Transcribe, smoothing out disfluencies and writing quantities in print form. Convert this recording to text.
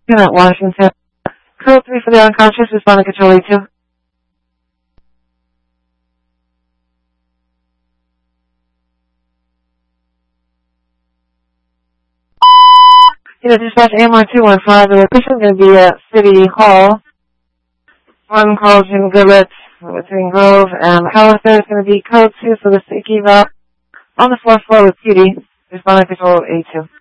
Unit Washington. Code 3 for the unconscious, responding control E2. Unit Dispatch AMR 215, the location is going to be at City Hall. One call Jim Goodlett, Green Grove, and Halifax is going to be code 2 for the Siki route on the 4th floor with PD, responding control A2.